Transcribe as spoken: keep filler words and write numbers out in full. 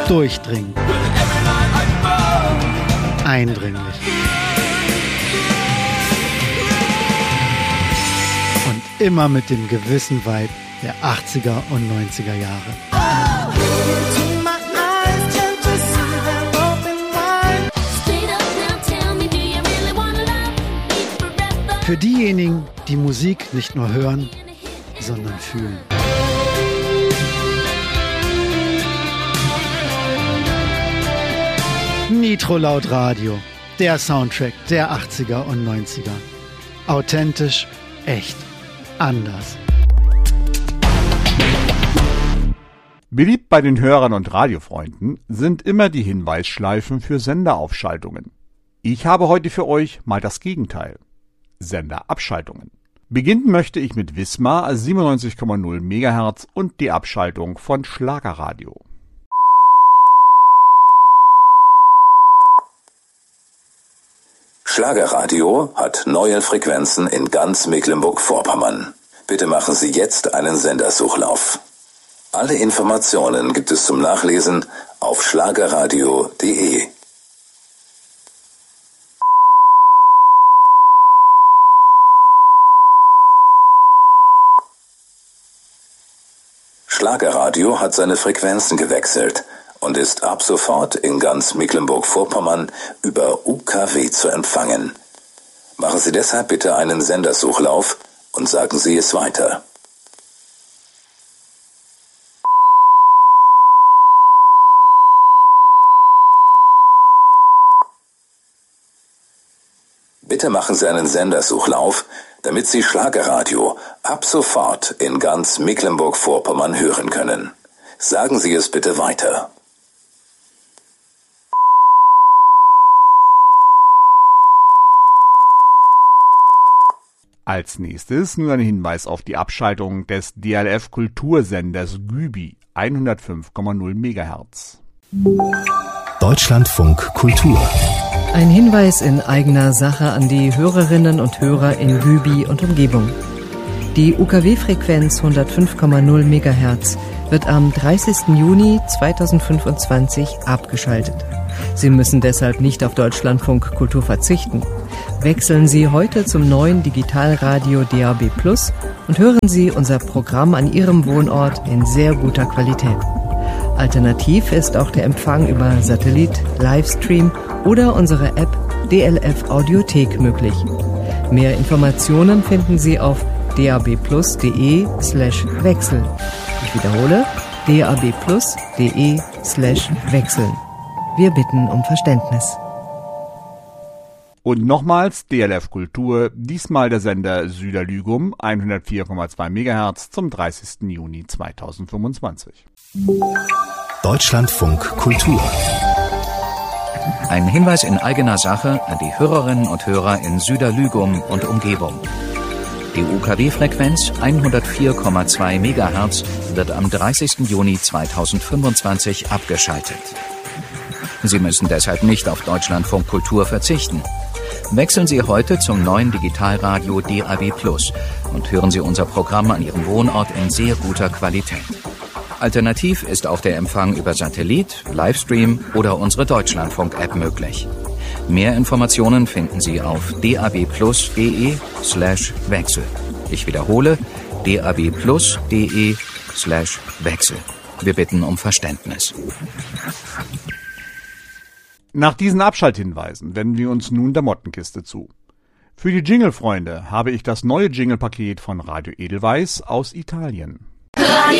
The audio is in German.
Durchdringend. Eindringlich. Und immer mit dem gewissen Vibe der achtziger und neunziger Jahre. Für diejenigen, die Musik nicht nur hören, sondern fühlen. Nitro Laut Radio, der Soundtrack der achtziger und neunziger. Authentisch, echt, anders. Beliebt bei den Hörern und Radiofreunden sind immer die Hinweisschleifen für Senderaufschaltungen. Ich habe heute für euch mal das Gegenteil. Senderabschaltungen. Beginnen möchte ich mit Wismar siebenundneunzig Komma null Megahertz und die Abschaltung von Schlagerradio. Schlagerradio hat neue Frequenzen in ganz Mecklenburg-Vorpommern. Bitte machen Sie jetzt einen Sendersuchlauf. Alle Informationen gibt es zum Nachlesen auf schlagerradio punkt de. Schlagerradio hat seine Frequenzen gewechselt und ist ab sofort in ganz Mecklenburg-Vorpommern über U K W zu empfangen. Machen Sie deshalb bitte einen Sendersuchlauf und sagen Sie es weiter. Bitte machen Sie einen Sendersuchlauf, damit Sie Schlagerradio ab sofort in ganz Mecklenburg-Vorpommern hören können. Sagen Sie es bitte weiter. Als nächstes nur ein Hinweis auf die Abschaltung des D L F-Kultursenders Gübi hundertfünf Komma null Megahertz. Deutschlandfunk Kultur. Ein Hinweis in eigener Sache an die Hörerinnen und Hörer in Gübi und Umgebung. Die U K W-Frequenz hundertfünf Komma null Megahertz wird am dreißigsten Juni zweitausendfünfundzwanzig abgeschaltet. Sie müssen deshalb nicht auf Deutschlandfunk Kultur verzichten. Wechseln Sie heute zum neuen Digitalradio D A B plus und hören Sie unser Programm an Ihrem Wohnort in sehr guter Qualität. Alternativ ist auch der Empfang über Satellit, Livestream oder unsere App D L F Audiothek möglich. Mehr Informationen finden Sie auf dabplus.de slash wechseln. Ich wiederhole, dabplus.de slash wechseln. Wir bitten um Verständnis. Und nochmals D L F Kultur, diesmal der Sender Süderlügum hundertvier Komma zwei Megahertz zum dreißigsten Juni zweitausendfünfundzwanzig. Deutschlandfunk Kultur. Ein Hinweis in eigener Sache an die Hörerinnen und Hörer in Süderlügum und Umgebung. Die U K W-Frequenz hundertvier Komma zwei Megahertz wird am dreißigsten Juni zweitausendfünfundzwanzig abgeschaltet. Sie müssen deshalb nicht auf Deutschlandfunk Kultur verzichten. Wechseln Sie heute zum neuen Digitalradio D A B plus und hören Sie unser Programm an Ihrem Wohnort in sehr guter Qualität. Alternativ ist auch der Empfang über Satellit, Livestream oder unsere Deutschlandfunk-App möglich. Mehr Informationen finden Sie auf dabplus.de slash wechsel. Ich wiederhole, dabplus.de slash wechsel. Wir bitten um Verständnis. Nach diesen Abschalthinweisen wenden wir uns nun der Mottenkiste zu. Für die Jingle-Freunde habe ich das neue Jingle-Paket von Radio Edelweiss aus Italien.